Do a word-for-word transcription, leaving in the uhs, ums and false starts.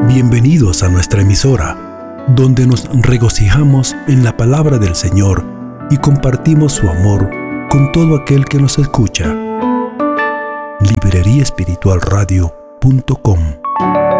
Bienvenidos a nuestra emisora, donde nos regocijamos en la palabra del Señor y compartimos su amor con todo aquel que nos escucha. librería espiritual radio punto com